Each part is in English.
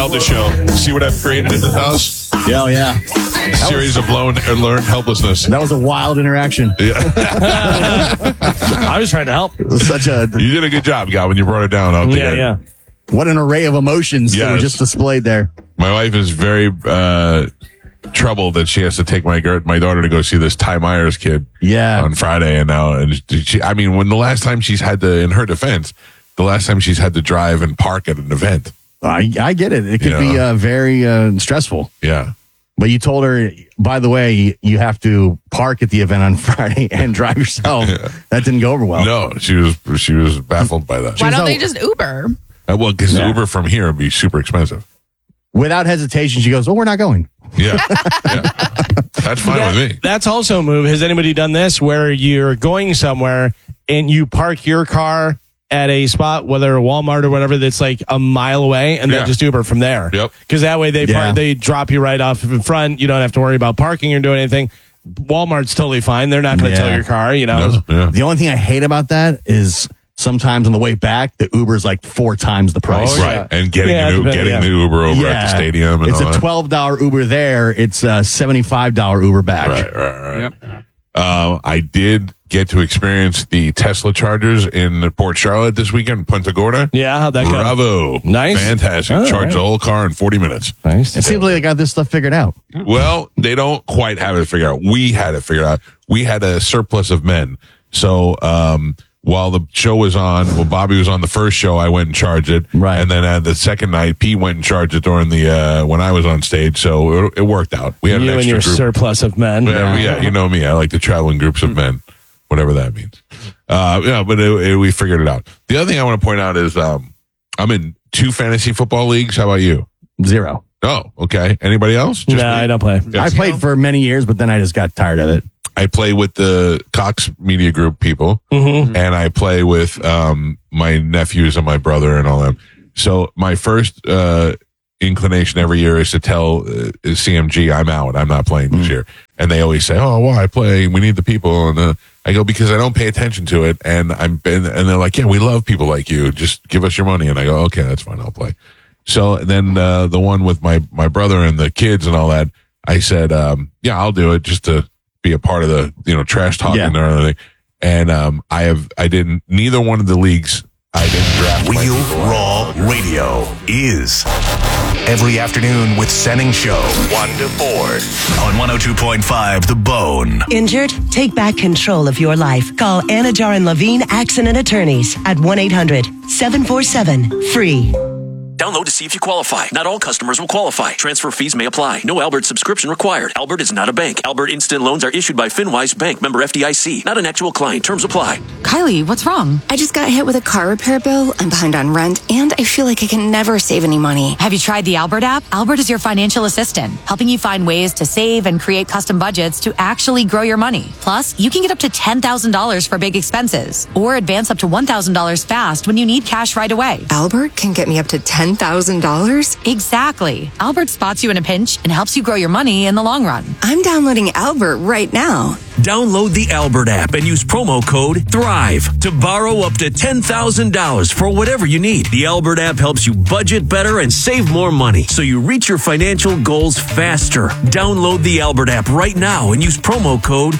The show. See what I've created in the house? Yeah, yeah. A series of learned helplessness. That was a wild interaction. Yeah. I was trying to help. It was such a... You did a good job, Guy, when you brought it down. Yeah. What an array of emotions that were just displayed there. My wife is very troubled that she has to take my daughter to go see this Ty Myers kid on Friday. And when the last time she's had to, in her defense, she's had to drive and park at an event. I get it. It could be very stressful. Yeah. But you told her, by the way, you have to park at the event on Friday and drive yourself. Yeah. That didn't go over well. No, she was baffled by that. Why don't they just Uber? Well, because Uber from here would be super expensive. Without hesitation, she goes, "Oh, we're not going." Yeah. That's fine with me. That's also a move. Has anybody done this where you're going somewhere and you park your car at a spot, whether a Walmart or whatever, that's like a mile away, and then just Uber from there? Yep. Because that way they drop you right off in front. You don't have to worry about parking or doing anything. Walmart's totally fine. They're not going to tow your car, No. Yeah. The only thing I hate about that is sometimes on the way back, the Uber's like 4 times the price. Oh, right. And getting the Uber over at the stadium. And it's a $12 Uber there. It's a $75 Uber back. Right. Yep. I did get to experience the Tesla chargers in Port Charlotte this weekend, Punta Gorda. Yeah, how'd that go? Bravo. Nice. Fantastic. Charged the whole car in 40 minutes. Nice. It seems like they got this stuff figured out. Well, they don't quite have it figured out. We had it figured out. We had a surplus of men. So, while the show was on, Bobby was on the first show, I went and charged it. Right. And then the second night, Pete went and charged it during the, when I was on stage. So it worked out. We had you an extra and your group. surplus of men. Yeah, you know me. I like to travel in groups of men, whatever that means. But we figured it out. The other thing I want to point out is, I'm in 2 fantasy football leagues. How about you? 0. Oh, okay. Anybody else? No, I don't play. I played for many years, but then I just got tired of it. I play with the Cox Media Group people, and I play with my nephews and my brother and all them. So my first inclination every year is to tell CMG I'm out. I'm not playing this year. And they always say, "Oh, well, I play. We need the people." And I go, because I don't pay attention to it. And and they're like, "Yeah, we love people like you. Just give us your money." And I go, "Okay, that's fine. I'll play." So then the one with my brother and the kids and all that, I said, "Yeah, I'll do it just to be a part of the, trash talking and everything." And neither one of the leagues, I didn't draft. Real Raw Radio is every afternoon with Senning Show, 1 to 4 on 102.5 The Bone. Injured? Take back control of your life. Call Anajar and Levine Accident Attorneys at 1-800-747-FREE. Download to see if you qualify. Not all customers will qualify. Transfer fees may apply. No Albert subscription required. Albert is not a bank. Albert Instant Loans are issued by FinWise Bank, member FDIC. Not an actual client. Terms apply. Kylie, what's wrong? I just got hit with a car repair bill. I'm behind on rent, and I feel like I can never save any money. Have you tried the Albert app? Albert is your financial assistant, helping you find ways to save and create custom budgets to actually grow your money. Plus, you can get up to $10,000 for big expenses, or advance up to $1,000 fast when you need cash right away. Albert can get me up to $10,000? Exactly. Albert spots you in a pinch and helps you grow your money in the long run. I'm downloading Albert right now. Download the Albert app and use promo code THRIVE to borrow up to $10,000 for whatever you need. The Albert app helps you budget better and save more money so you reach your financial goals faster. Download the Albert app right now and use promo code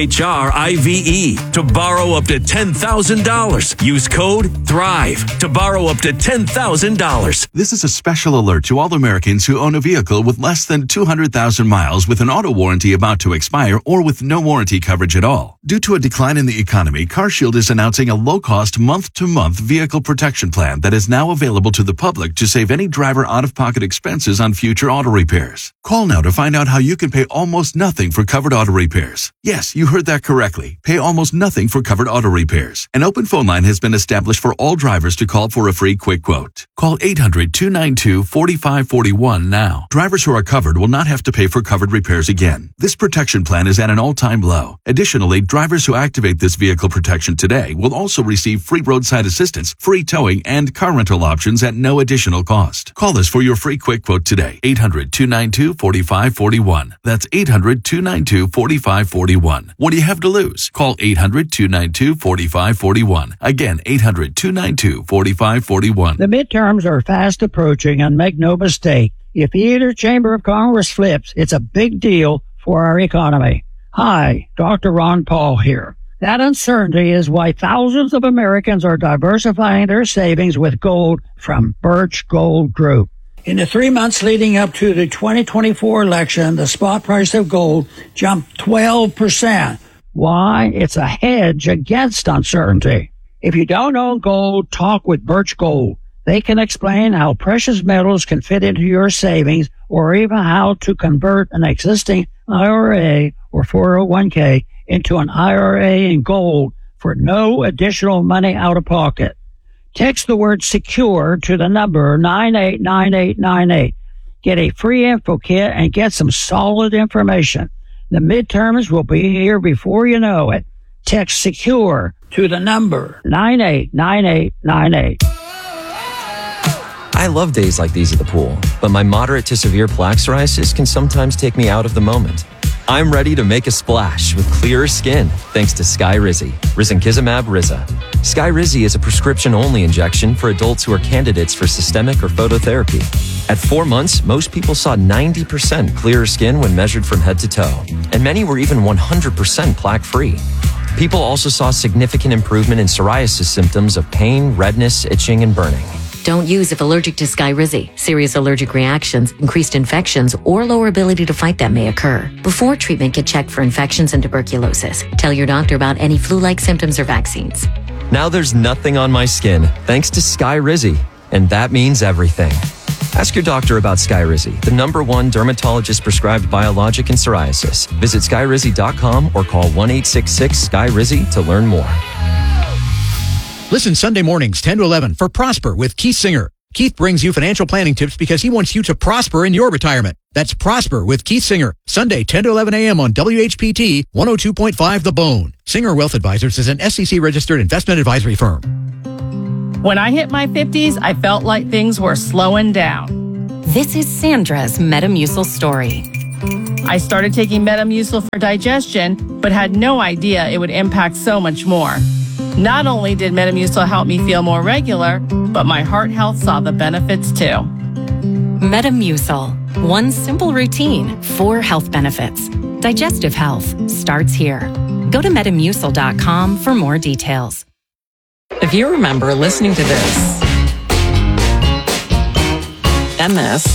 THRIVE to borrow up to $10,000. Use code THRIVE to borrow up to $10,000. This is a special alert to all Americans who own a vehicle with less than 200,000 miles with an auto warranty about to expire or with no warranty coverage at all. Due to a decline in the economy, CarShield is announcing a low-cost month-to-month vehicle protection plan that is now available to the public to save any driver out-of-pocket expenses on future auto repairs. Call now to find out how you can pay almost nothing for covered auto repairs. Yes, you heard that correctly. Pay almost nothing for covered auto repairs. An open phone line has been established for all drivers to call for a free quick quote. Call 800-292-4541 now. Drivers who are covered will not have to pay for covered repairs again. This protection plan is at an all-time low. below. Additionally, drivers who activate this vehicle protection today will also receive free roadside assistance, free towing, and car rental options at no additional cost. Call us for your free quick quote today. 800-292-4541. That's 800-292-4541. What do you have to lose? Call 800-292-4541. Again, 800-292-4541. The midterms are fast approaching, and make no mistake, if either chamber of Congress flips, it's a big deal for our economy. Hi, Dr. Ron Paul here. That uncertainty is why thousands of Americans are diversifying their savings with gold from Birch Gold Group. In the 3 months leading up to the 2024 election, the spot price of gold jumped 12%. Why? It's a hedge against uncertainty. If you don't own gold, talk with Birch Gold. They can explain how precious metals can fit into your savings, or even how to convert an existing IRA or 401k into an IRA in gold for no additional money out of pocket. Text the word secure to the number 989898. Get a free info kit and get some solid information. The midterms will be here before you know it. Text secure to the number 989898. I love days like these at the pool, but my moderate to severe plaque psoriasis can sometimes take me out of the moment. I'm ready to make a splash with clearer skin thanks to Skyrizi, risankizumab Riza. Skyrizi is a prescription-only injection for adults who are candidates for systemic or phototherapy. At 4 months, most people saw 90% clearer skin when measured from head to toe, and many were even 100% plaque-free. People also saw significant improvement in psoriasis symptoms of pain, redness, itching, and burning. Don't use if allergic to Skyrizi. Serious allergic reactions, increased infections, or lower ability to fight them may occur. Before treatment, get checked for infections and tuberculosis. Tell your doctor about any flu-like symptoms or vaccines. Now there's nothing on my skin thanks to Skyrizi, and that means everything. Ask your doctor about Skyrizi, the #1 dermatologist-prescribed biologic in psoriasis. Visit Skyrizi.com or call 1-866-SKYRIZI to learn more. Listen Sunday mornings 10 to 11 for Prosper with Keith Singer. Keith brings you financial planning tips because he wants you to prosper in your retirement. That's Prosper with Keith Singer. Sunday 10 to 11 a.m. on WHPT 102.5 The Bone. Singer Wealth Advisors is an SEC-registered investment advisory firm. When I hit my 50s, I felt like things were slowing down. This is Sandra's Metamucil story. I started taking Metamucil for digestion, but had no idea it would impact so much more. Not only did Metamucil help me feel more regular, but my heart health saw the benefits too. Metamucil. One simple routine, 4 health benefits. Digestive health starts here. Go to Metamucil.com for more details. If you remember listening to this, and this,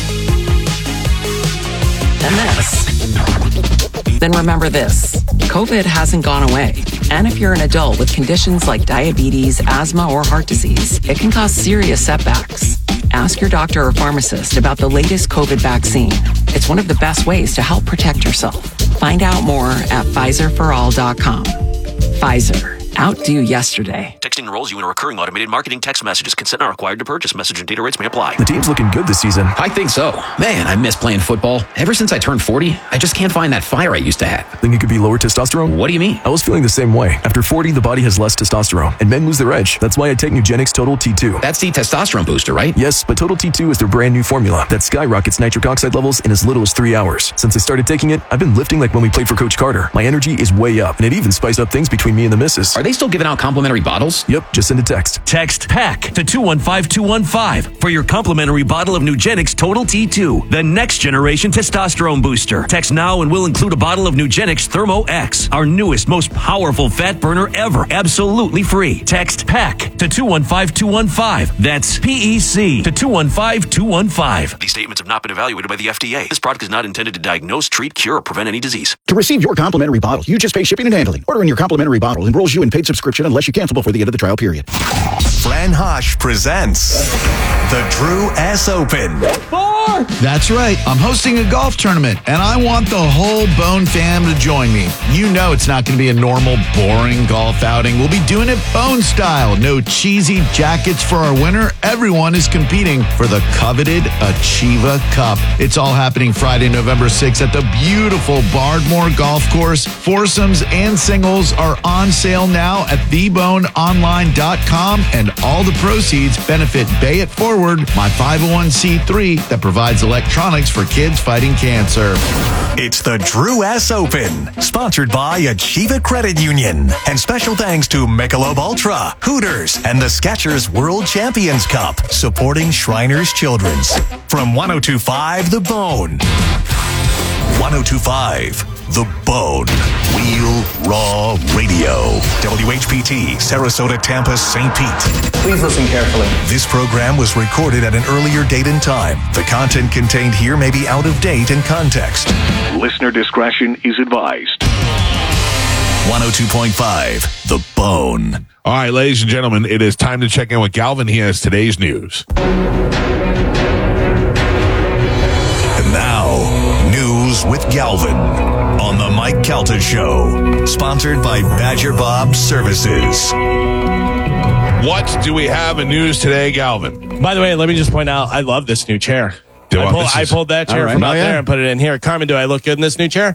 and this, then remember this. COVID hasn't gone away. And if you're an adult with conditions like diabetes, asthma, or heart disease, it can cause serious setbacks. Ask your doctor or pharmacist about the latest COVID vaccine. It's one of the best ways to help protect yourself. Find out more at PfizerForAll.com. Pfizer. Outdo yesterday. Texting enrolls you in a recurring automated marketing text messages. Consent not required to purchase. Message and data rates may apply. The team's looking good this season. I think so. Man, I miss playing football. Ever since I turned 40, I just can't find that fire I used to have. Think it could be lower testosterone? What do you mean? I was feeling the same way. After 40, the body has less testosterone, and men lose their edge. That's why I take Nugenix Total T2. That's the testosterone booster, right? Yes, but Total T2 is their brand new formula that skyrockets nitric oxide levels in as little as 3 hours. Since I started taking it, I've been lifting like when we played for Coach Carter. My energy is way up, and it even spiced up things between me and the missus. Are they still giving out complimentary bottles? Yep, just send a text. Text PACK to 215215 for your complimentary bottle of Nugenix Total T2, the next generation testosterone booster. Text now and we'll include a bottle of Nugenix Thermo X, our newest, most powerful fat burner ever, absolutely free. Text PACK to 215215. That's PEC to 215215. These statements have not been evaluated by the FDA. This product is not intended to diagnose, treat, cure, or prevent any disease. To receive your complimentary bottle, you just pay shipping and handling. Ordering your complimentary bottle enrolls you in paid subscription unless you cancel before the end of the trial period. Fran Hosh presents the Drew S. Open. are? That's right. I'm hosting a golf tournament, and I want the whole Bone fam to join me. You know it's not going to be a normal, boring golf outing. We'll be doing it Bone style. No cheesy jackets for our winner. Everyone is competing for the coveted Achieva Cup. It's all happening Friday, November 6th at the beautiful Bardmore Golf Course. Foursomes and singles are on sale now at theboneonline.com, and all the proceeds benefit Bay It Forward, my 501c3 that provides electronics for kids fighting cancer. It's the Drew S. Open, sponsored by Achieva Credit Union. And special thanks to Michelob Ultra, Hooters, and the Skechers World Champions Cup, supporting Shriners Children's. From 102.5 The Bone. 102.5 The Bone. Real Raw Radio. WHPT, Sarasota, Tampa, St. Pete. Please listen carefully. This program was recorded at an earlier date and time. The content contained here may be out of date and context. Listener discretion is advised. 102.5 The Bone. All right, ladies and gentlemen, it is time to check in with Galvin. He has today's news. And now, News with Galvin on the Mike Calta Show, sponsored by Badger Bob Services. What do we have in news today, Galvin? By the way, let me just point out, I love this new chair. I pulled that chair right. from out Oh, yeah. there and put it in here. Carmen, do I look good in this new chair?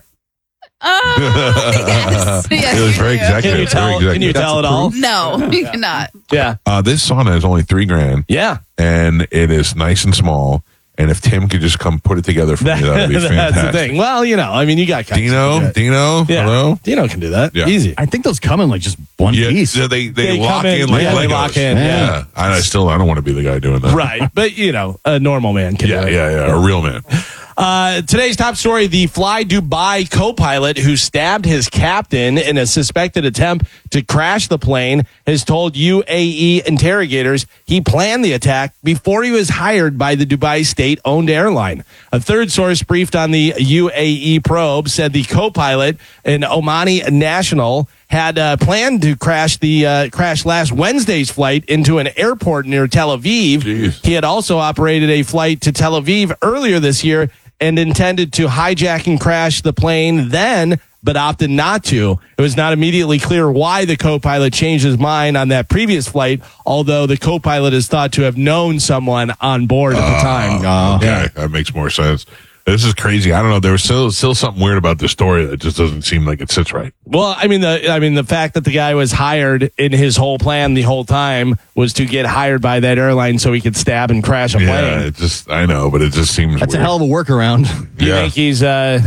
Yes. It was very executive. Can you tell it all? No, you cannot. Yeah. This sauna is only $3,000. Yeah. And it is nice and small. And if Tim could just come put it together for me, that would be fantastic. That's the thing. Well, you got guys Dino, yeah. hello? Dino can do that. Yeah. Easy. I think those come in like just one piece. So they lock come in like yeah, Legos. they lock in. Yeah. I don't want to be the guy doing that. Right. But, a normal man can do it. Yeah. A real man. Today's top story, the Fly Dubai co-pilot who stabbed his captain in a suspected attempt to crash the plane has told UAE interrogators he planned the attack before he was hired by the Dubai state-owned airline. A third source briefed on the UAE probe said the co-pilot, an Omani national, had planned to crash last Wednesday's flight into an airport near Tel Aviv. Jeez. He had also operated a flight to Tel Aviv earlier this year and intended to hijack and crash the plane then, but opted not to. It was not immediately clear why the co-pilot changed his mind on that previous flight, although the co-pilot is thought to have known someone on board at the time. Okay, that makes more sense. This is crazy. I don't know. There was still something weird about this story that just doesn't seem like it sits right. Well, the fact that the guy was hired in his whole plan the whole time was to get hired by that airline so he could stab and crash a plane. Yeah, I know, but it just seems That's weird. a hell of a workaround. Do you think he's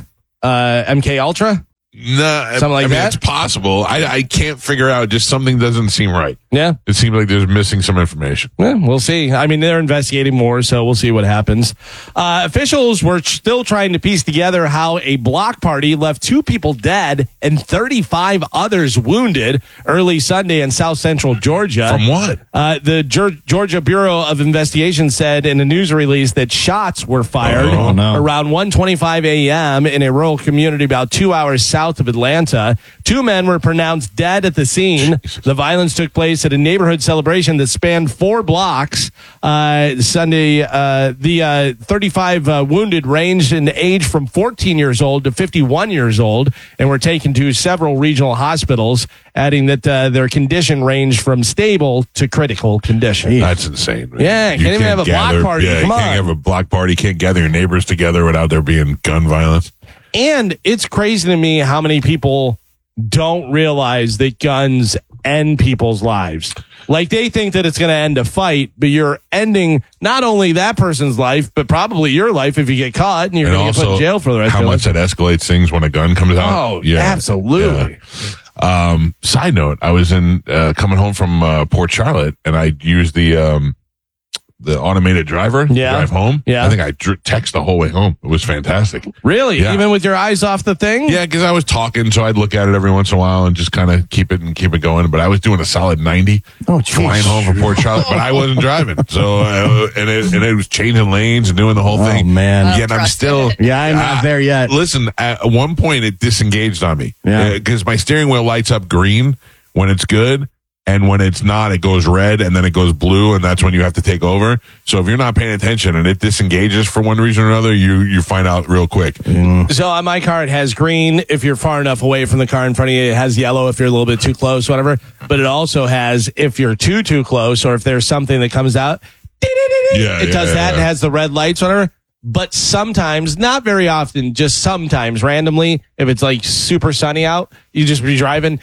MK Ultra? No, Something like that? It's possible. I can't figure out. Just something doesn't seem right. Yeah. It seems like there's missing some information. Yeah, we'll see. They're investigating more, so we'll see what happens. Officials were still trying to piece together how a block party left 2 people dead and 35 others wounded early Sunday in South Central Georgia. From what? The Georgia Bureau of Investigation said in a news release that shots were fired around 1:25 a.m. in a rural community about 2 hours south of Atlanta. 2 men were pronounced dead at the scene. Jesus. The violence took place at a neighborhood celebration that spanned 4 blocks. Sunday, the 35 wounded ranged in age from 14 years old to 51 years old and were taken to several regional hospitals, adding that their condition ranged from stable to critical condition. That's insane. Man. Yeah, can't even have a block party. Yeah, Come you on. can't have a block party. Can't gather your neighbors together without there being gun violence. And it's crazy to me how many people don't realize that guns end people's lives. Like, they think that it's going to end a fight, but you're ending not only that person's life, but probably your life if you get caught and you're going to get put in jail for the rest of your life. How much that escalates things when a gun comes out. Oh, yeah, absolutely. Yeah. Side note, I was coming home from Port Charlotte, and I used the automated driver to drive home. Yeah. I think I text the whole way home. It was fantastic. Really? Yeah. Even with your eyes off the thing? Yeah, because I was talking, so I'd look at it every once in a while and just kind of keep it going. But I was doing a solid 90 flying home from Port Charlotte, but I wasn't driving. So and it was changing lanes and doing the whole thing. Oh, man. Yet I'm still... Yeah, I'm not there yet. Listen, at one point it disengaged on me. Yeah. Because my steering wheel lights up green when it's good. And when it's not, it goes red and then it goes blue, and that's when you have to take over. So if you're not paying attention and it disengages for one reason or another, you find out real quick. So on my car, it has green if you're far enough away from the car in front of you. It has yellow if you're a little bit too close, whatever. But it also has if you're too close, or if there's something that comes out, it does that and has the red lights, whatever. But sometimes, not very often, just sometimes, randomly, if it's like super sunny out, you just be driving.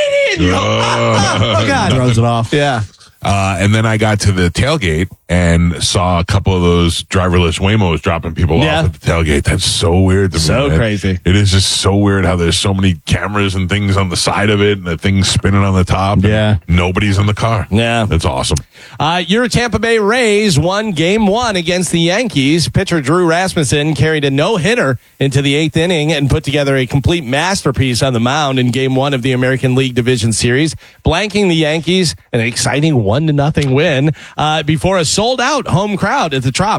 Oh God! Throws it off. Yeah. And then I got to the tailgate and saw a couple of those driverless Waymos dropping people off at the tailgate. That's so weird to me. So crazy. It is just so weird how there's so many cameras and things on the side of it and the things spinning on the top. Yeah. Nobody's in the car. Yeah. That's awesome. Your Tampa Bay Rays won Game 1 against the Yankees. Pitcher Drew Rasmussen carried a no-hitter into the 8th inning and put together a complete masterpiece on the mound in Game 1 of the American League Division Series, blanking the Yankees an exciting 1-0 win before a sold-out home crowd at the Trop.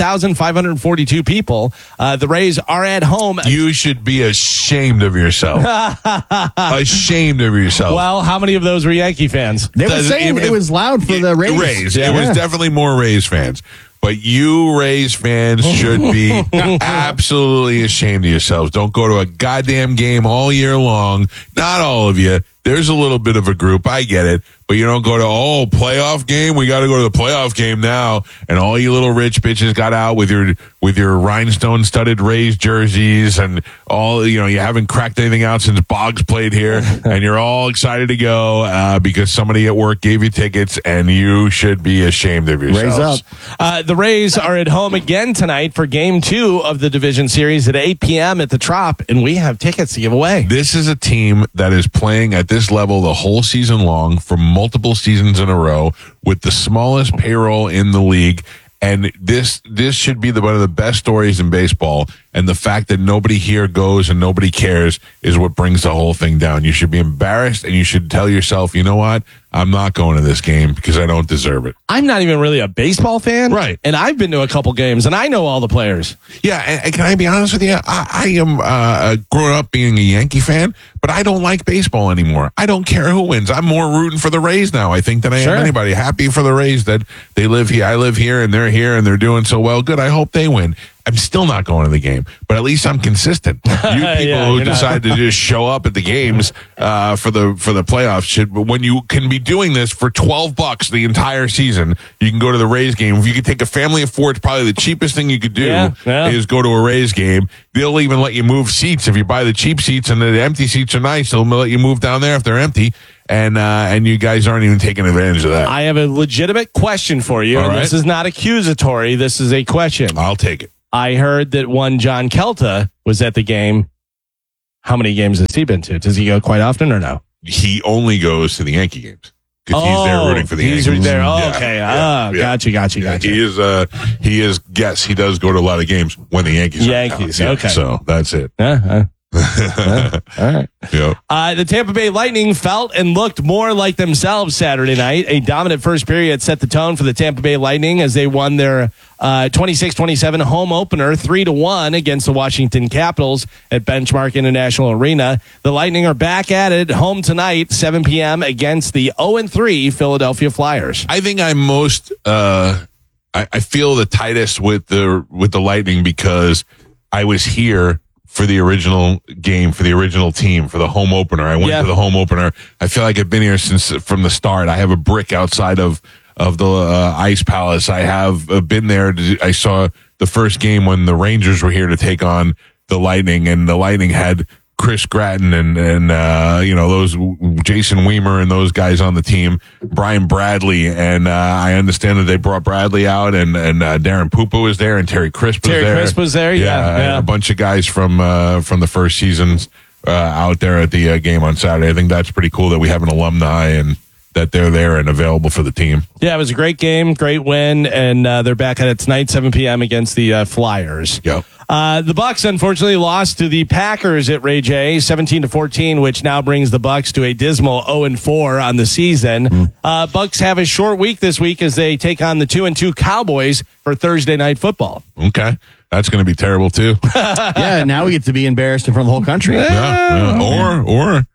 40,542 people. The Rays are at home. You should be ashamed of yourself. Ashamed of yourself. Well, how many of those were Yankee fans? They were saying it was loud for the Rays. It was definitely more Rays fans. But you Rays fans should be absolutely ashamed of yourselves. Don't go to a goddamn game all year long. Not all of you. There's a little bit of a group. I get it. But you don't go to, playoff game? We got to go to the playoff game now. And all you little rich bitches got out with your rhinestone-studded Rays jerseys and all, you haven't cracked anything out since Boggs played here. And you're all excited to go because somebody at work gave you tickets, and you should be ashamed of yourselves. Raise up. The Rays are at home again tonight for Game 2 of the Division Series at 8 p.m. at the Trop, and we have tickets to give away. This is a team that is playing at this level the whole season long for multiple seasons in a row with the smallest payroll in the league. And this should be one of the best stories in baseball. And the fact that nobody here goes and nobody cares is what brings the whole thing down. You should be embarrassed, and you should tell yourself, you know what? I'm not going to this game because I don't deserve it. I'm not even really a baseball fan. Right. And I've been to a couple games, and I know all the players. Yeah, and can I be honest with you? I am growing up being a Yankee fan, but I don't like baseball anymore. I don't care who wins. I'm more rooting for the Rays now, I think, than I am anybody. Happy for the Rays that they live here. I live here, and they're here, and they're doing so well. Good. I hope they win. I'm still not going to the game, but at least I'm consistent. You people who decide to just show up at the games for the playoffs should. But when you can be doing this for $12 the entire season, you can go to the Rays game. If you could take a family of 4, it's probably the cheapest thing you could do is go to a Rays game. They'll even let you move seats if you buy the cheap seats, and the empty seats are nice. They'll let you move down there if they're empty. And you guys aren't even taking advantage of that. I have a legitimate question for you. And this is not accusatory. This is a question. I'll take it. I heard that one John Kelta was at the game. How many games has he been to? Does he go quite often or no? He only goes to the Yankee games because he's there rooting for the Yankees. He's there. Oh, okay. Gotcha. He is. Yes, he does go to a lot of games when the Yankees are in town. Okay. So that's it. All right. Yep. The Tampa Bay Lightning felt and looked more like themselves Saturday night. A dominant first period set the tone for the Tampa Bay Lightning as they won their 26-27 home opener 3-1 against the Washington Capitals at Benchmark International Arena. The Lightning are back at it home tonight, 7 p.m. against the 0-3 Philadelphia Flyers. I think I'm most I feel the tightest with the Lightning because I was here for the original game, for the original team, for the home opener. I went to the home opener. I feel like I've been here from the start. I have a brick outside of the Ice Palace. I have been there. I saw the first game when the Rangers were here to take on the Lightning, and the Lightning had Chris Gratton and those Jason Weimer and those guys on the team, Brian Bradley, and I understand that they brought Bradley out, and Darren Pupa was there, and Terry Crisp was there. Yeah. A bunch of guys from the first seasons out there at the game on Saturday. I think that's pretty cool that we have an alumni and that they're there and available for the team. Yeah, it was a great game, great win, and they're back at it tonight, 7 p.m. against the Flyers. Yep. The Bucks unfortunately lost to the Packers at Ray J, 17-14, which now brings the Bucks to a dismal 0-4 on the season. Bucks have a short week this week as they take on the 2-2 Cowboys for Thursday Night Football. Okay. That's going to be terrible too. Yeah, now we get to be embarrassed in front of the whole country. Or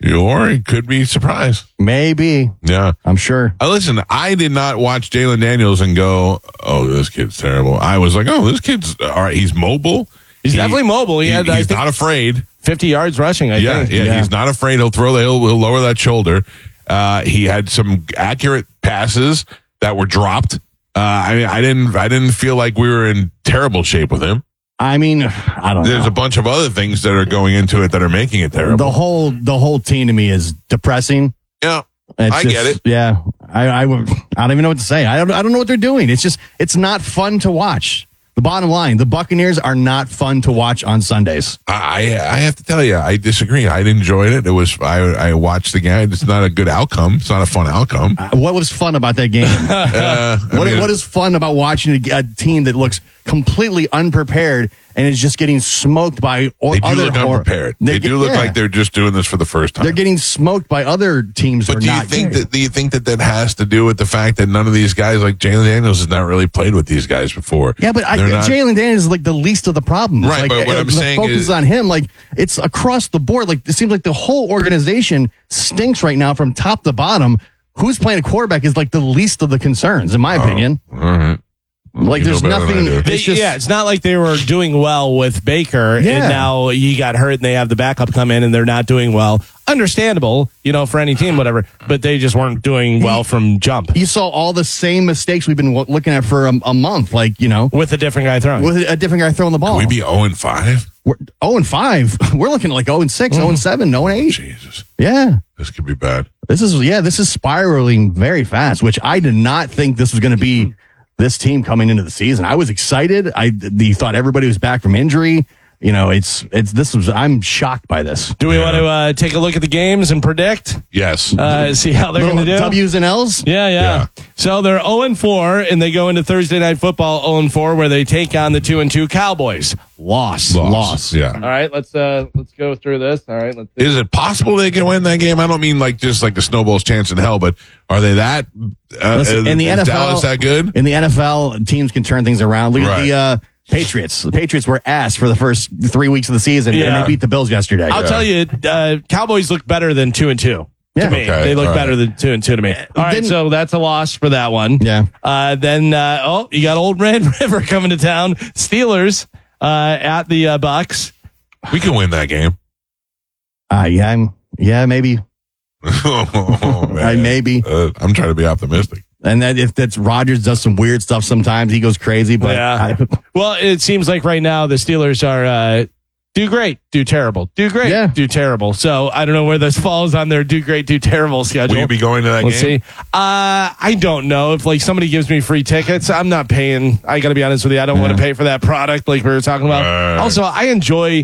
Or it could be surprise. Maybe. Yeah. I'm sure. Listen, I did not watch Jalen Daniels and go, oh, this kid's terrible. I was like, oh, this kid's all right. He's mobile. He's definitely mobile. He's not afraid. 50 yards rushing, I think. Yeah, he's not afraid. He'll he'll lower that shoulder. He had some accurate passes that were dropped. I didn't feel like we were in terrible shape with him. I mean, I don't know. There's a bunch of other things that are going into it that are making it terrible. The whole team to me is depressing. Yeah. I get it. Yeah. I don't even know what to say. I don't know what they're doing. It's not fun to watch. The bottom line, the Buccaneers are not fun to watch on Sundays. I have to tell you, I disagree. I enjoyed it. I watched the game. It's not a good outcome. It's not a fun outcome. What was fun about that game? What is fun about watching a team that looks completely unprepared and is just getting smoked by They do look unprepared. They do look like they're just doing this for the first time. They're getting smoked by other teams. But do you think that has to do with the fact that none of these guys, like Jalen Daniels, has not really played with these guys before? Yeah, but Jalen Daniels is like the least of the problems. Right, but what I'm saying focus is on him. Like it's across the board. Like it seems like the whole organization stinks right now from top to bottom. Who's playing a quarterback is like the least of the concerns, in my opinion. All right. Like there's nothing. It's not like they were doing well with Baker, and now he got hurt, and they have the backup come in, and they're not doing well. Understandable, for any team, whatever. But they just weren't doing well from jump. You saw all the same mistakes we've been looking at for a month, with a different guy throwing. With a different guy throwing the ball. Can we be 0-5? We're 0-5. We're looking like 0-6, 0-7, 0-8. Jesus. Yeah. This could be bad. This is spiraling very fast, which I did not think this was going to be this team coming into the season. I was excited. I thought everybody was back from injury. I'm shocked by this. Do we want to take a look at the games and predict? Yes. See how they're going to do? W's and L's? Yeah. So they're 0-4, and they go into Thursday Night Football 0-4, where they take on the 2-2 Cowboys. Loss. Yeah. All right, let's go through this. All right, is it possible they can win that game? I don't mean just like the snowball's chance in hell, but are they that? Listen, in the NFL, Dallas that good? In the NFL, teams can turn things around. Look at the Patriots. The Patriots were ass for the first 3 weeks of the season, and they beat the Bills yesterday. I'll tell you, Cowboys look better than 2-2. Yeah. To me, they look better than 2-2 to me. All right, so that's a loss for that one. Yeah. Then you got Old Red River coming to town. Steelers at the Bucks. We can win that game. Maybe. Maybe. I'm trying to be optimistic. And that if that's Rodgers does some weird stuff sometimes, he goes crazy. But well, it seems like right now the Steelers are do great, do terrible, do great, do terrible. So I don't know where this falls on their do great, do terrible schedule. Will you be going to that game? See. I don't know if somebody gives me free tickets. I'm not paying. I got to be honest with you. I don't want to pay for that product like we were talking about. Also, I enjoy.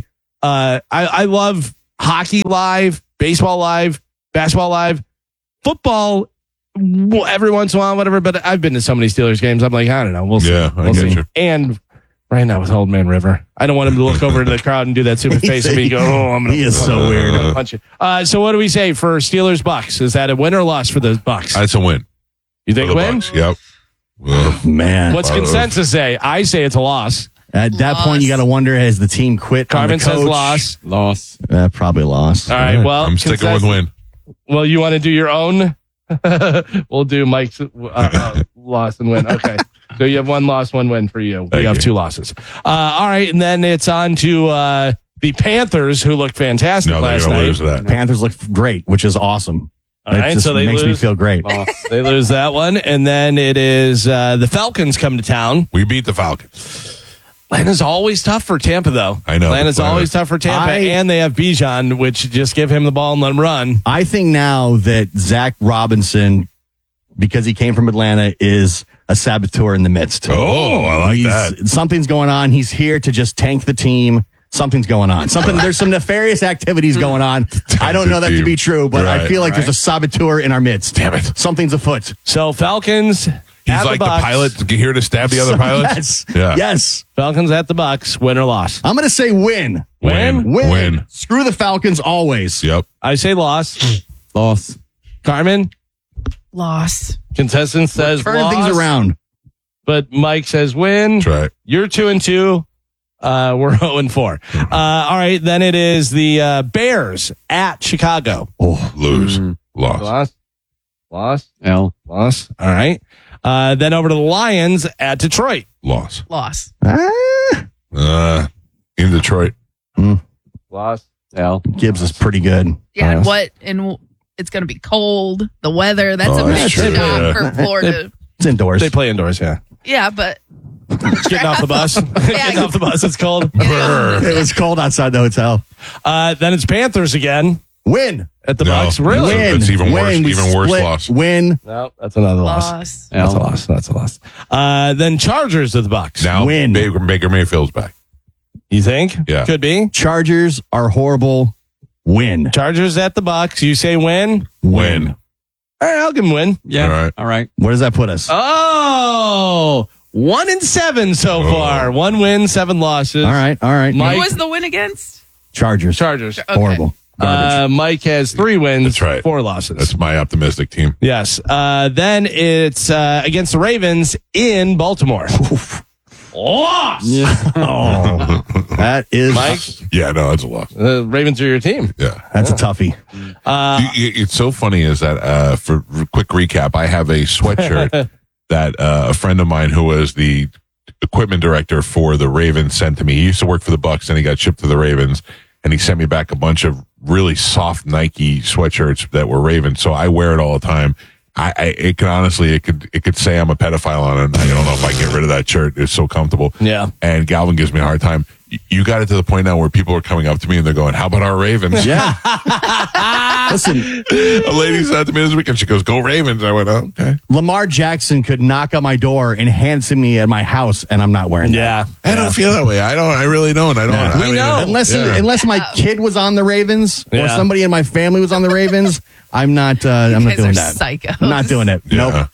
I love hockey live, baseball live, basketball live, football. Every once in a while, whatever. But I've been to so many Steelers games. I'm like, I don't know. We'll see. Yeah, I get you. And right now with Old Man River, I don't want him to look over to the crowd and do that stupid face at me and go, I'm going to. He is so weird. I'm gonna punch you. So what do we say for Steelers Bucks? Is that a win or loss for the Bucks? That's a win. You think win? Bucks. Yep. Man, what's consensus say? I say it's a loss. At that point, you got to wonder: has the team quit? Carmen says loss. Loss. Probably loss. All right. Well, I'm sticking with win. Well, you want to do your own? We'll do Mike's loss and win. Okay. So you have one loss, one win for you. We have two losses. All right. And then it's on to the Panthers, who looked fantastic last night. Panthers look great, which is awesome. All right. Just makes me feel great. They lose that one. And then it is the Falcons come to town. We beat the Falcons. Atlanta's always tough for Tampa, though. I know. Atlanta's always tough for Tampa, and they have Bijan, which just give him the ball and let him run. I think now that Zach Robinson, because he came from Atlanta, is a saboteur in the midst. Oh, I like that. Something's going on. He's here to just tank the team. Something's going on. There's some nefarious activities going on. I don't know that to be true, but I feel like there's a saboteur in our midst. Damn it. Something's afoot. So Falcons. He's like the pilot here to stab the other pilots? Yes. Falcons at the Bucks, win or loss? I'm going to say win. Win. Screw the Falcons always. Yep. I say loss. Loss. Carmen? Loss. Contestant says turning loss. Things around. But Mike says win. That's right. You're 2-2. We're 0-4. All right, then it is the Bears at Chicago. Oh, lose. Loss. Loss. All right. Then over to the Lions at Detroit. Loss. In Detroit. Loss. Gibbs is pretty good. Yeah, it's going to be cold. The weather, that's a big job for Florida. It's indoors. They play indoors, yeah. Yeah, but Getting off the bus. Getting off the bus. It's cold. It was cold outside the hotel. Then it's Panthers again. Win at the Bucks. Really? It's even worse. Even worse loss. Win. No, that's another loss. Yeah, That's a loss. Then Chargers at the Bucks. Now Win. Baker Mayfield's back. You think? Yeah. Could be. Chargers are horrible. Win. Chargers at the Bucks. You say win? Win. All right, I'll give him win. Yeah. All right. Where does that put us? Oh, 1-7 so far. 1 win, 7 losses. All right. Who was the win against? Chargers. Okay. Horrible. Mike has 3 wins. That's right. 4 losses. That's my optimistic team. Yes. Then it's against the Ravens in Baltimore. Loss. Oh, that is Mike. Yeah, no, that's a loss. Ravens are your team. Yeah, that's a toughie. It's so funny is that for quick recap, I have a sweatshirt that a friend of mine who was the equipment director for the Ravens sent to me. He used to work for the Bucks and he got shipped to the Ravens, and he sent me back a bunch of really soft Nike sweatshirts that were Ravens. So I wear it all the time. It could say I'm a pedophile on it. I don't know if I get rid of that shirt. It's so comfortable. Yeah. And Galvin gives me a hard time. You got it to the point now where people are coming up to me and they're going, "How about our Ravens?" Yeah. Listen, a lady said to me this weekend, she goes, "Go Ravens." I went, "Oh, okay." Lamar Jackson could knock on my door and hand it to me at my house, and I'm not wearing that. I don't feel that way. I really don't. I don't. Yeah. I mean, Unless my kid was on the Ravens or somebody in my family was on the Ravens, I'm not. I'm not doing that. Psychos. I'm not doing it. Yeah. Nope.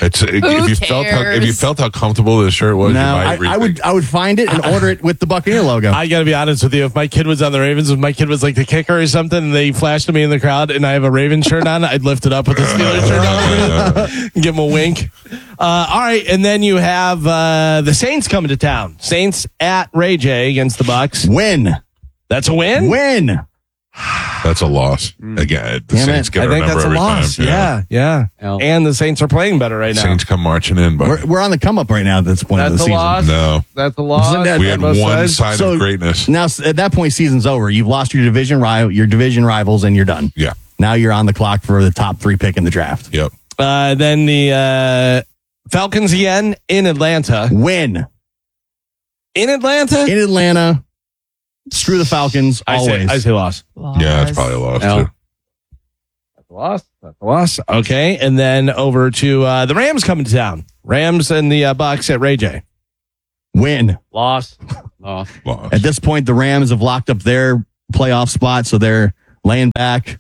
If you felt how comfortable this shirt was, No, you might I would find it and order it with the Buccaneer logo. I got to be honest with you. If my kid was on the Ravens, if my kid was like the kicker or something, and they flashed at me in the crowd, and I have a Ravens shirt on, I'd lift it up with a Steelers shirt on, and give him a wink. All right, and then you have the Saints coming to town. Saints at Ray J against the Bucks. Win. That's a win. Win. That's a loss. Again, the Saints get I think that's a loss. time. Yeah. And the Saints are playing better right now. Saints come marching in, but We're on the come up right now at this point of the That's a season. loss. no. That's a loss. We had one sign of greatness. Now at that point, season's over. You've lost your division rivals, and you're done. Yeah. Now you're on the clock for the top 3 pick in the draft. Yep. Then the Falcons again in Atlanta. Win. In Atlanta? In Atlanta. Screw the Falcons. Always. I say loss. Yeah, it's probably a loss too. That's a loss. That's a loss. Okay. And then over to the Rams coming to town. Rams and the Bucks at Ray J. Win. Loss. Loss. At this point, the Rams have locked up their playoff spot, so they're laying back.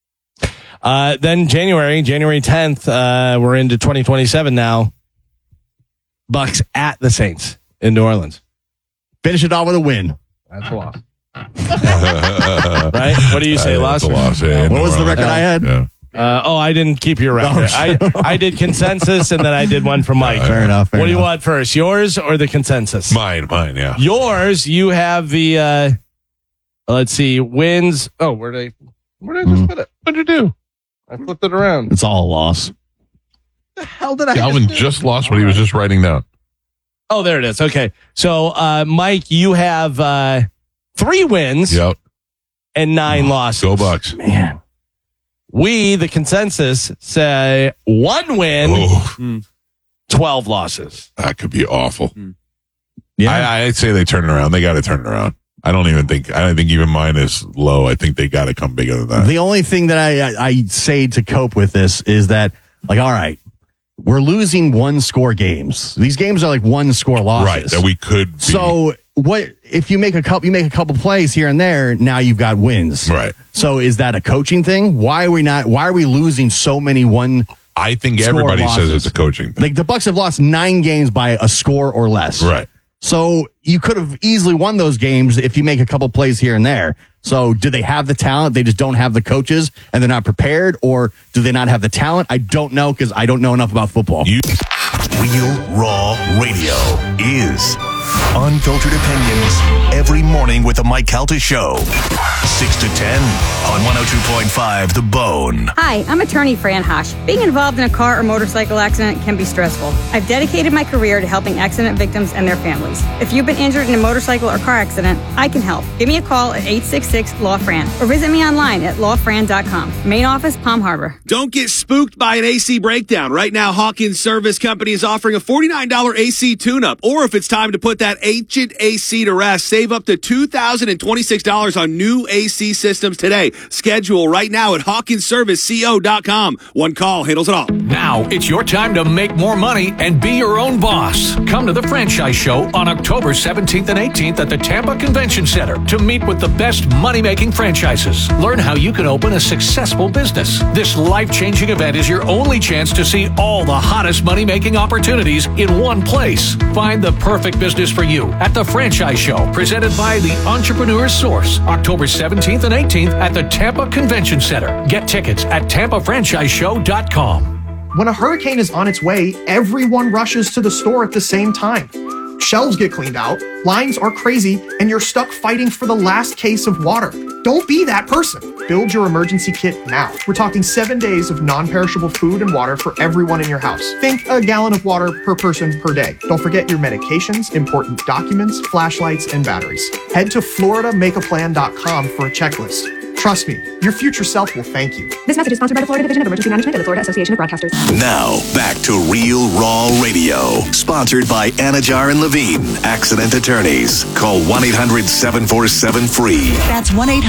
Then January 10th, we're into 2027 now. Bucks at the Saints in New Orleans. Finish it off with a win. That's a loss. Right? What do you say, loss? That's a loss. Yeah, What was the record I had? Yeah. I didn't keep your record. I did consensus, and then I did one for Mike. Fair enough. What do you want first, yours or the consensus? Mine, yeah. Yours, you have the, let's see, wins. Oh, where did I just put it? What did you do? I flipped it around. It's all a loss. The hell did I Calvin just lost what he was just writing down. Oh, there it is. Okay. So, Mike, you have 3 wins Yep. and 9 losses. Go Bucks. Man. We, the consensus, say 1 win, 12 losses. That could be awful. Yeah. I'd say they turn it around. They got to turn it around. I don't think even mine is low. I think they got to come bigger than that. The only thing that I say to cope with this is that, like, all right, we're losing 1-score games. These games are like 1-score losses. Right, that we could be. So what if you make a couple plays here and there, now you've got wins. Right. So is that a coaching thing? Why are we losing so many I think score everybody losses? says it's a coaching thing. Like the Bucks have lost 9 games by a score or less. Right. So you could have easily won those games if you make a couple plays here and there. So do they have the talent? They just don't have the coaches and they're not prepared, or do they not have the talent? I don't know because I don't know enough about football. Wheel Raw Radio is Unfiltered opinions every morning with the Mike Calta Show. 6 to 10 on 102.5 The Bone. Hi, I'm attorney Fran Hosh. Being involved in a car or motorcycle accident can be stressful. I've dedicated my career to helping accident victims and their families. If you've been injured in a motorcycle or car accident, I can help. Give me a call at 866-LAW-FRAN or visit me online at lawfran.com. Main office, Palm Harbor. Don't get spooked by an AC breakdown. Right now, Hawkins Service Company is offering a $49 AC tune-up. Or if it's time to put that ancient AC to rest, save up to $2,026 on new AC systems today. Schedule right now at HawkinsServiceCO.com. One call handles it all. Now it's your time to make more money and be your own boss. Come to the Franchise Show on October 17th and 18th at the Tampa Convention Center to meet with the best money-making franchises. Learn how you can open a successful business. This life-changing event is your only chance to see all the hottest money-making opportunities in one place. Find the perfect business for you at the Franchise Show, presented by the Entrepreneur's Source, October 17th and 18th at the Tampa Convention Center. Get tickets at TampaFranchiseShow.com. When a hurricane is on its way, everyone rushes to the store at the same time. Shelves get cleaned out, lines are crazy, and you're stuck fighting for the last case of water. Don't be that person. Build your emergency kit now. We're talking 7 days of non-perishable food and water for everyone in your house. Think a gallon of water per person per day. Don't forget your medications, important documents, flashlights, and batteries. Head to FloridaMakeAPlan.com for a checklist. Trust me, your future self will thank you. This message is sponsored by the Florida Division of Emergency Management and the Florida Association of Broadcasters. Now, back to Real Raw Radio. Sponsored by Anajar and Levine, Accident Attorneys. Call 1-800-747-FREE. That's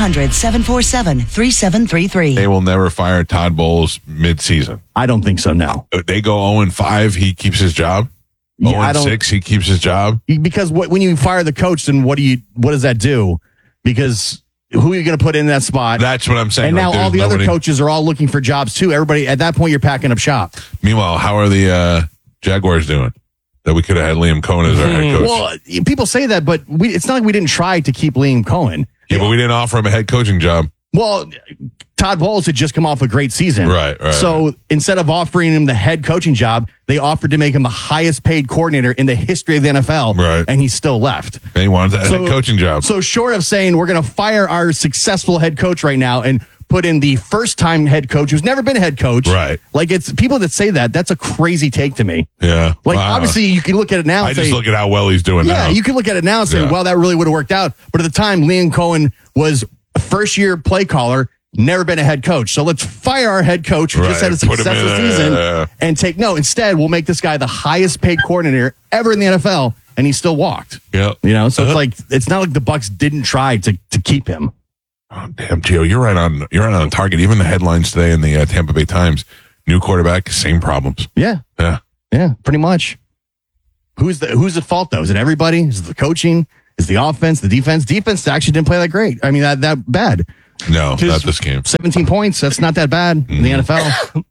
1-800-747-3733. They will never fire Todd Bowles mid-season. I don't think so, no. They go 0-5, he keeps his job. 0-6, he keeps his job. Because when you fire the coach, then what does that do? Because who are you going to put in that spot? That's what I'm saying. And now all the other coaches are all looking for jobs too. Everybody, at that point, you're packing up shop. Meanwhile, how are the Jaguars doing? That we could have had Liam Cohen as our head coach. Well, people say that, but it's not like we didn't try to keep Liam Cohen. Yeah, but we didn't offer him a head coaching job. Well, Todd Bowles had just come off a great season. Right. So instead of offering him the head coaching job, they offered to make him the highest paid coordinator in the history of the NFL. Right. And he still left. And he wanted that head coaching job. So short of saying we're going to fire our successful head coach right now and put in the first-time head coach who's never been a head coach. Right. Like, it's people that say that's a crazy take to me. Yeah. Like, obviously, you can look at it now and I just look at how well he's doing now. Yeah, you can look at it now and say, well, that really would have worked out. But at the time, Liam Cohen was a first-year play caller, never been a head coach. So let's fire our head coach who just had a successful season and instead, we'll make this guy the highest-paid coordinator ever in the NFL, and he still walked. Yeah. You know, so it's not like the Bucs didn't try to keep him. Oh, damn, Gio, you're right on target. Even the headlines today in the Tampa Bay Times, new quarterback, same problems. Yeah, pretty much. Who's at fault though? Is it everybody? Is it the coaching? Is it the offense? The defense? Defense actually didn't play that great. I mean, that bad. No, not this game. 17 points. That's not that bad in the NFL.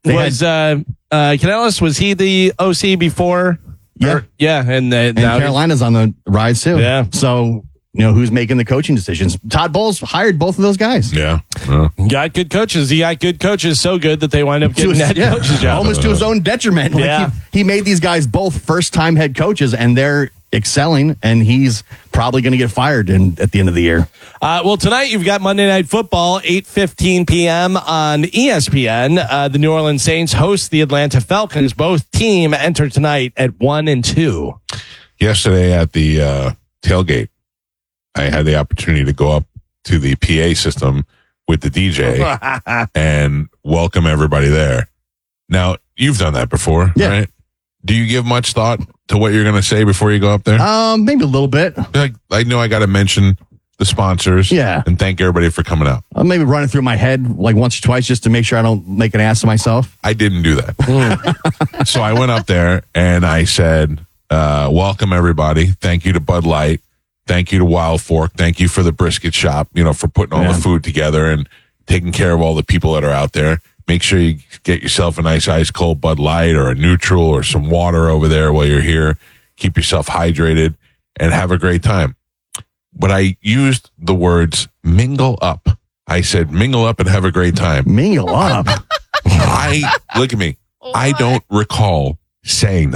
Canales, was he the OC before? Yeah, and Carolina's on the rise too. Yeah, so. You know, who's making the coaching decisions? Todd Bowles hired both of those guys. Yeah. Got good coaches. He got good coaches so good that they wind up getting head coaches job. Almost to his own detriment. Like he made these guys both first-time head coaches, and they're excelling, and he's probably going to get fired at the end of the year. Well, tonight you've got Monday Night Football, 8:15 p.m. on ESPN. The New Orleans Saints host the Atlanta Falcons. Both teams enter tonight at 1-2. Yesterday at the tailgate, I had the opportunity to go up to the PA system with the DJ and welcome everybody there. Now, you've done that before, right? Do you give much thought to what you're going to say before you go up there? Maybe a little bit. Like, I know I got to mention the sponsors and thank everybody for coming out. I'll maybe run it through my head like once or twice just to make sure I don't make an ass of myself. I didn't do that. So I went up there and I said, welcome everybody. Thank you to Bud Light. Thank you to Wild Fork. Thank you for the brisket shop, for putting all the food together and taking care of all the people that are out there. Make sure you get yourself a nice ice cold Bud Light or a neutral or some water over there while you're here. Keep yourself hydrated and have a great time. But I used the words mingle up. I said mingle up and have a great time. Mingle up? Look at me. I don't recall saying that.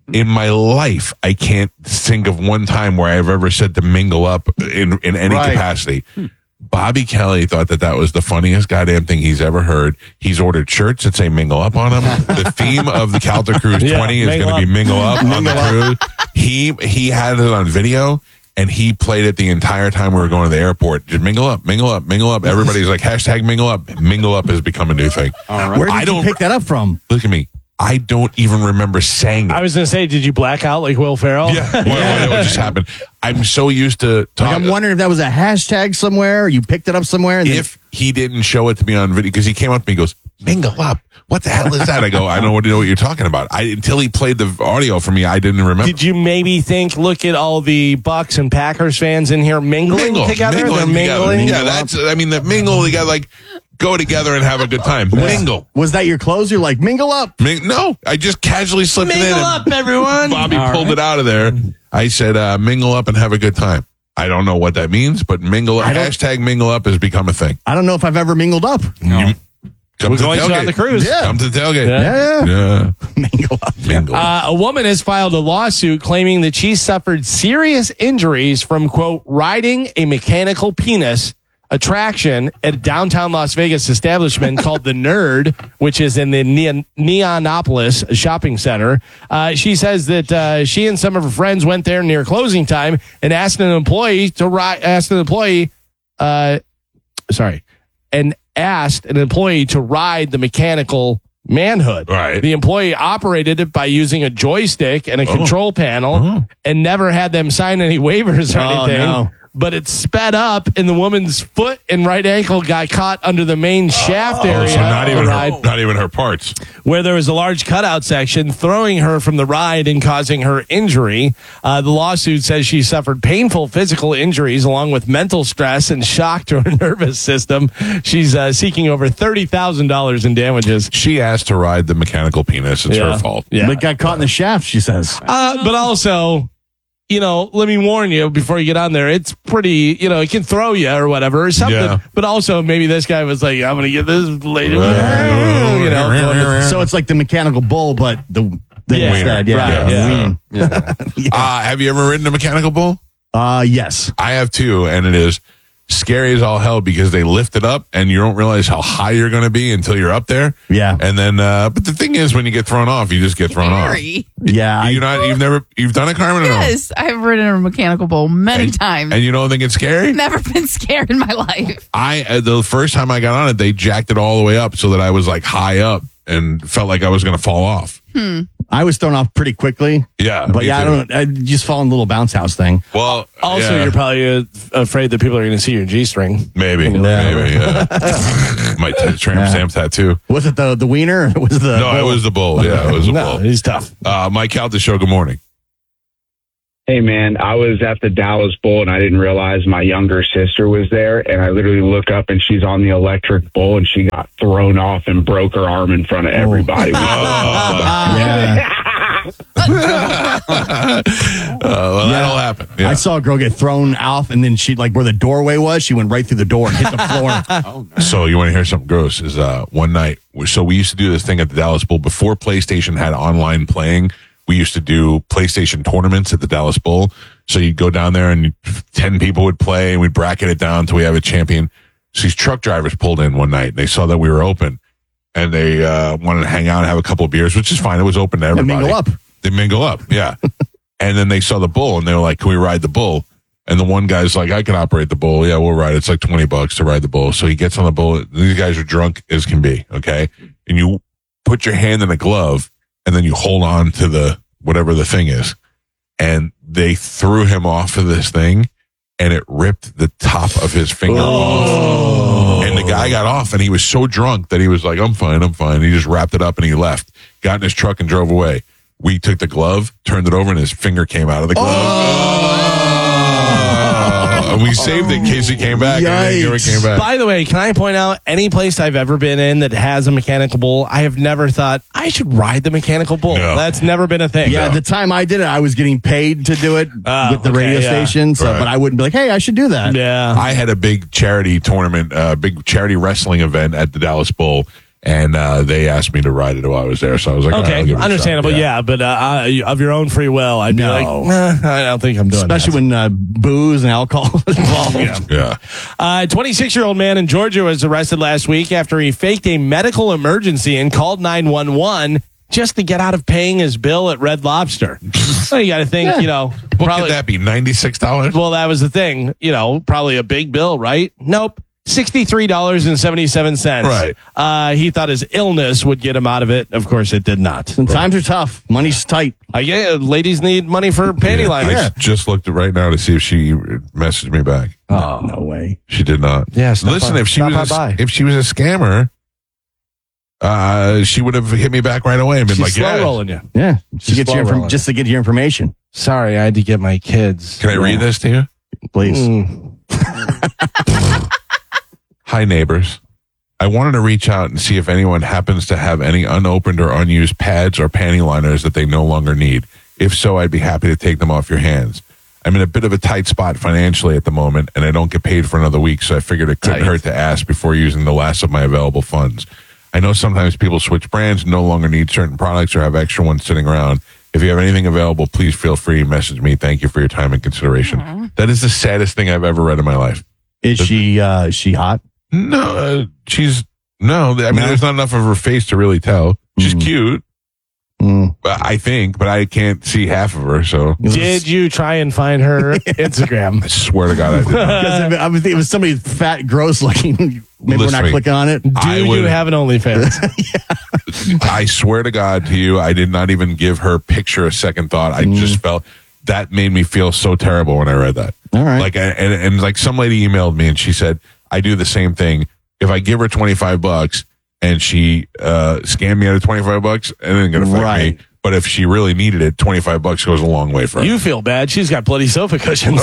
In my life, I can't think of one time where I've ever said to mingle up in any capacity. Bobby Kelly thought that was the funniest goddamn thing he's ever heard. He's ordered shirts that say mingle up on them. The theme of the Calta Cruise 20 is going to be mingle up on the cruise. He had it on video. And he played it the entire time we were going to the airport. Just mingle up, mingle up, mingle up. Everybody's like, hashtag mingle up. Mingle up has become a new thing. All right. Where did you pick that up from? Look at me. I don't even remember saying it. I was going to say, did you black out like Will Ferrell? Yeah. What just happened? I'm so used to talking. I'm wondering if that was a hashtag somewhere, or you picked it up somewhere. And if he didn't show it to me on video, because he came up to me and goes, mingle up. What the hell is that? I go, I don't know what you're talking about. Until he played the audio for me, I didn't remember. Did you maybe think, look at all the Bucks and Packers fans in here mingling together? They're mingling. Yeah, the mingle, they got like, go together and have a good time. Mingle. Was that your clothes? You're like, mingle up. No, I just casually slipped it in. Mingle up, everyone. Bobby pulled it out of there. I said, mingle up and have a good time. I don't know what that means, but hashtag mingle up has become a thing. I don't know if I've ever mingled up. No. We're going on the cruise. Yeah. Come to the tailgate. Yeah. Mingle up. Mingle. A woman has filed a lawsuit claiming that she suffered serious injuries from, quote, riding a mechanical penis attraction at a downtown Las Vegas establishment called The Nerd, which is in the Neonopolis shopping center. She says that she and some of her friends went there near closing time and asked an employee to ride the mechanical manhood. Right. The employee operated it by using a joystick and a control panel and never had them sign any waivers or anything. No. But it sped up and the woman's foot and right ankle got caught under the main shaft area. So not even her parts. Where there was a large cutout section, throwing her from the ride and causing her injury. The lawsuit says she suffered painful physical injuries along with mental stress and shock to her nervous system. She's seeking over $30,000 in damages. She asked to ride the mechanical penis. It's her fault. Yeah. But got caught in the shaft, she says. But also, let me warn you before you get on there. It's pretty, it can throw you or whatever or something. Yeah. But also, maybe this guy was like, I'm going to get this lady. So it's like the mechanical bull, but the instead. Yeah. Have you ever ridden a mechanical bull? Yes. I have too, and it is scary as all hell because they lift it up and you don't realize how high you're going to be until you're up there. Yeah. And then, but the thing is, when you get thrown off, you just get thrown off. Yeah. You've done it, Carmen? Yes, I've ridden a mechanical bull many times. And you don't think it's scary? Never been scared in my life. The first time I got on it, they jacked it all the way up so that I was like high up and felt like I was going to fall off. I was thrown off pretty quickly. Yeah. But I just fall in a little bounce house thing. Well, also, you're probably afraid that people are going to see your G-string. Maybe. Might tramp stamp tattoo. Was it the wiener? Or was the bull? It was the bull. Yeah, it was the bull. He's tough. Mike Calta Show, good morning. Hey, man, I was at the Dallas Bowl, and I didn't realize my younger sister was there, and I literally look up, and she's on the electric bull, and she got thrown off and broke her arm in front of everybody. That'll happen. Yeah. I saw a girl get thrown off, and then she, like where the doorway was, she went right through the door and hit the floor. So you want to hear something gross? Is one night, so we used to do this thing at the Dallas Bowl before PlayStation had online playing. We used to do PlayStation tournaments at the Dallas Bowl. So you'd go down there and 10 people would play and we'd bracket it down until we have a champion. So these truck drivers pulled in one night and they saw that we were open and they wanted to hang out and have a couple of beers, which is fine. It was open to everybody. They mingle up. Yeah. And then they saw the bull and they were like, can we ride the bull? And the one guy's like, I can operate the bull. Yeah, we'll ride. It's like $20 to ride the bull. So he gets on the bull. These guys are drunk as can be. Okay. And you put your hand in a glove and then you hold on to whatever the thing is. And they threw him off of this thing and it ripped the top of his finger off. And the guy got off and he was so drunk that he was like, I'm fine. He just wrapped it up and he left, got in his truck and drove away. We took the glove, turned it over, and his finger came out of the glove. And we saved it in case he came back. And he came back. By the way, can I point out any place I've ever been in that has a mechanical bull? I have never thought I should ride the mechanical bull. No. That's never been a thing. Yeah, the time I did it, I was getting paid to do it with the radio station. So, but I wouldn't be like, hey, I should do that. Yeah, I had a big charity tournament, big charity wrestling event at the Dallas Bowl. And they asked me to ride it while I was there, so I was like, okay, I'll give it a shot. understandable, yeah. But of your own free will, I'd be like, I don't think I'm doing Especially that. when booze and alcohol is involved. Yeah. 26-year-old man in Georgia was arrested last week after he faked a medical emergency and called 911 just to get out of paying his bill at Red Lobster. So you got to think, What could that be, $96? Well, that was the thing. Probably a big bill, right? Nope. $63.77. Right. He thought his illness would get him out of it. Of course, it did not. And times are tough. Money's tight. Ladies need money for panty liners. I just looked right now to see if she messaged me back. Oh, no way. She did not. Yeah, listen, if she was a scammer, she would have hit me back right away and been She's like, slow rolling you. Yeah. She's Just to get your information. Sorry, I had to get my kids. Can I read this to you? Please. Hi, neighbors. I wanted to reach out and see if anyone happens to have any unopened or unused pads or panty liners that they no longer need. If so, I'd be happy to take them off your hands. I'm in a bit of a tight spot financially at the moment, and I don't get paid for another week, so I figured it couldn't hurt to ask before using the last of my available funds. I know sometimes people switch brands and no longer need certain products or have extra ones sitting around. If you have anything available, please feel free to message me. Thank you for your time and consideration. That is the saddest thing I've ever read in my life. Is she hot? No, there's not enough of her face to really tell. She's cute, I think, but I can't see half of her. So, did you try and find her Instagram? I swear to God, I did not. Because if it was somebody fat, gross looking, maybe we're not clicking on it. Do you have an OnlyFans? I swear to God to you, I did not even give her picture a second thought. I just felt that made me feel so terrible when I read that. All right, like and like some lady emailed me and she said, I do the same thing. If I give her $25 and she scammed me out of $25, it ain't gonna affect me. But if she really needed it, $25 goes a long way for her. You feel bad. She's got bloody sofa cushions.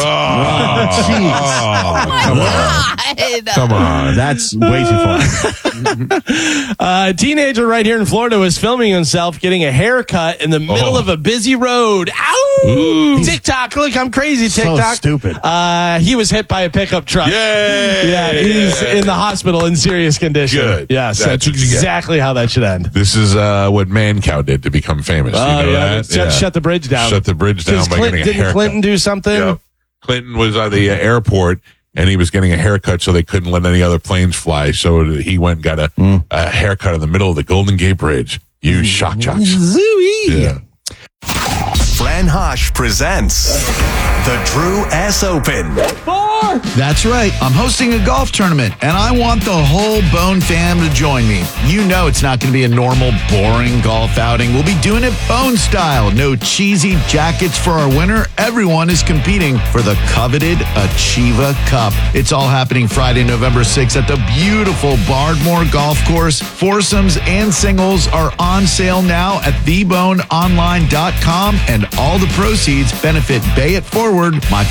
Come on. That's way too far. A teenager right here in Florida was filming himself getting a haircut in the middle of a busy road. Ow! Ooh. TikTok. Look, I'm crazy, TikTok. So stupid. He was hit by a pickup truck. Yay! Yeah, he's in the hospital in serious condition. Good. Yes, that's exactly how that should end. This is what Mancow did to become famous. Shut the bridge down. Shut the bridge down by getting a haircut. Didn't Clinton do something? Yeah. Clinton was at the airport and he was getting a haircut so they couldn't let any other planes fly. So he went and got a haircut in the middle of the Golden Gate Bridge. You shock jocks. Zooey. Yeah. Fran Hosh presents the Drew S. Open. That's right. I'm hosting a golf tournament, and I want the whole Bone fam to join me. You know it's not going to be a normal, boring golf outing. We'll be doing it Bone style. No cheesy jackets for our winner. Everyone is competing for the coveted Achieva Cup. It's all happening Friday, November 6th at the beautiful Bardmore Golf Course. Foursomes and singles are on sale now at theboneonline.com, and all the proceeds benefit Bay It Forward, my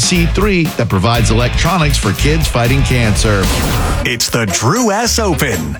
501c3 that provides electronics for kids fighting cancer. It's the Drew S. Open